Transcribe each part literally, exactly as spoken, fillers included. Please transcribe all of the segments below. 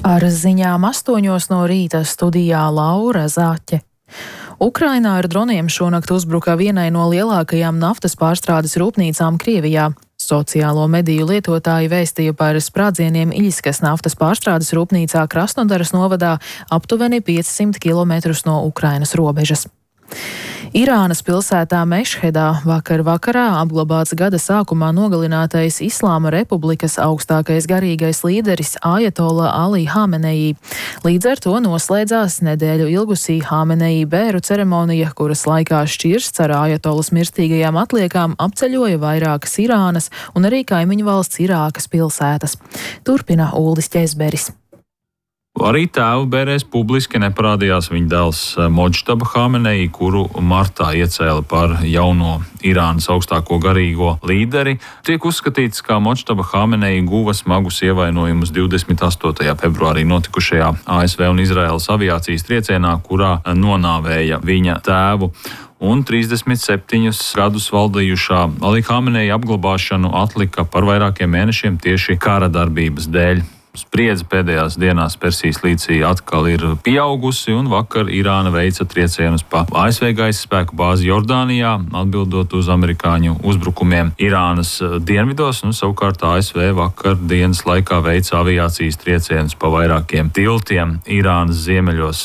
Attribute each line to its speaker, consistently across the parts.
Speaker 1: Ar ziņām astoņos no rīta studijā Laura Zaķe. Ukrainā ar droniem šonakt uzbruka vienai no lielākajām naftas pārstrādes rūpnīcām Krievijā. Sociālo mediju lietotāji vēstīja par sprādzieniem Iļiskas naftas pārstrādes rūpnīcā Krasnodaras novadā aptuveni piecsimt kilometrus no Ukrainas robežas. Irānas pilsētā Mešhedā vakar vakarā apglabāts gada sākumā nogalinātais Islāma Republikas augstākais garīgais līderis Ajatola Ali Hamenei. Līdz ar to noslēdzās nedēļu ilgusī Hamenei bēru ceremonija, kuras laikā šķirsts ar Ajatolas mirstīgajām atliekām apceļoja vairākas Irānas un arī kaimiņu valsts Irākas pilsētas. Turpina Uldis Ķezberis.
Speaker 2: Arī tēvu bērēs publiski neparādījās viņa dēls Modžtaba Hamenei, kuru martā iecēla par jauno Irānas augstāko garīgo līderi. Tiek uzskatīts, ka Modžtaba Hamenei guva smagus ievainojumus divdesmit astotajā februārī notikušajā A S V un Izraēlas aviācijas triecienā, kurā nonāvēja viņa tēvu. Un trīsdesmit septiņus gadus valdījušā Ali Hamenei apglabāšanu atlika par vairākiem mēnešiem tieši kara darbības dēļ. Spriedze pēdējās dienās Persijas līcī atkal ir pieaugusi, un vakar Irāna veica triecienus pa A S V gaisa spēku bāzi Jordānijā, atbildot uz amerikāņu uzbrukumiem Irānas dienvidos, un savukārt A S V vakar dienas laikā veica aviācijas triecienus pa vairākiem tiltiem Irānas ziemeļos.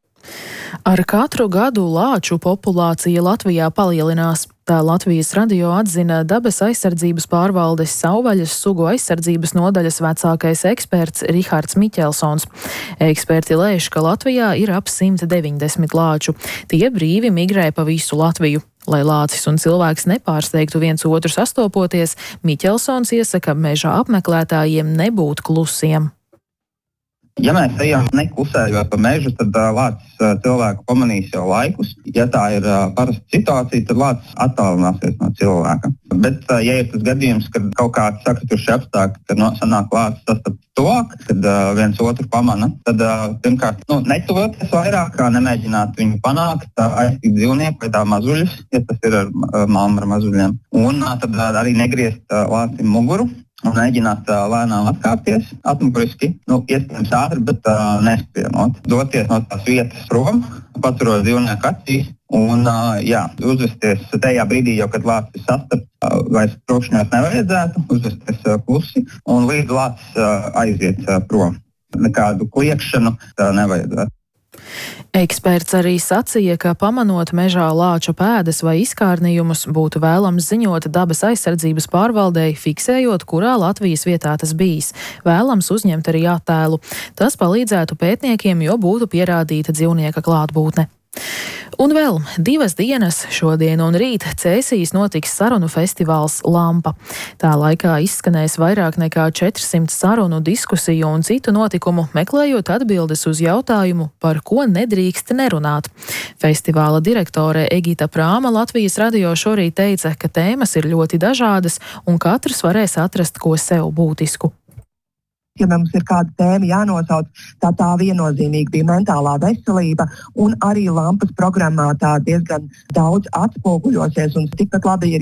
Speaker 1: Ar katru gadu lāču populācija Latvijā palielinās. Tā Latvijas radio atzina Dabas aizsardzības pārvaldes savvaļas sugu aizsardzības nodaļas vecākais eksperts Rihards Miķelsons. Eksperti lēš, ka Latvijā ir ap simt deviņdesmit lāču. Tie brīvi migrē pa visu Latviju. Lai lācis un cilvēks nepārsteigtu viens otru sastopoties, Miķelsons iesaka meža apmeklētājiem nebūt klusiem.
Speaker 3: Ja mēs ejam neklusējot pa mežu, tad uh, lācis uh, cilvēku pamanīs jau laikus. Ja tā ir uh, parasta situācija, tad lācis attālināsies no cilvēka. Bet, uh, ja ir tas gadījums, kad kaut kāds sakrituši apstākļi, kad no, sanāk lācis sastapt tuvāk, kad uh, viens otru pamana, tad uh, pirmkārt, nu, netuvoties vairāk, kā nemēģināt viņu panākt, uh, aiztikt dzīvnieku vai tā mazuļus, ja tas ir ar uh, malmu ar mazuļiem. Un uh, tad uh, arī negriezt uh, lācim muguru un mēģināt uh, lēnām atkāpties, atmuguriski, nu, iespējams ātri, bet uh, neskrienot. Doties no tās vietas prom, paturot dzīvnieku acīs un uh, jā, uzvesties tajā brīdī, jau kad lācis sastaps, uh, vairs trokšņot nevajadzētu, uzvesties uh, klusi un līdz lācis uh, aiziet uh, prom. Nekādu kliekšanu uh, nevajadzētu.
Speaker 1: Eksperts arī sacīja, ka pamanot mežā lāča pēdas vai izkārnījumus, būtu vēlams ziņot Dabas aizsardzības pārvaldei, fiksējot, kurā Latvijas vietā tas bijis. Vēlams uzņemt arī attēlu. Tas palīdzētu pētniekiem, jo būtu pierādīta dzīvnieka klātbūtne. Un vēl divas dienas šodien un rīt Cēsīs notiks sarunu festivāls Lampa. Tā laikā izskanēs vairāk nekā četrsimt sarunu, diskusiju un citu notikumu, meklējot atbildes uz jautājumu, par ko nedrīkst nerunāt. Festivāla direktore Egita Prāma Latvijas radio šorīt teica, ka tēmas ir ļoti dažādas un katrs varēs atrast ko sev būtisku.
Speaker 4: Ja mums ir kāda tēma jānosauc, tā tā viennozīmīgi bija mentālā veselība, un arī Lampas programmā tā diezgan daudz atspoguļosies, un tikpat labi ir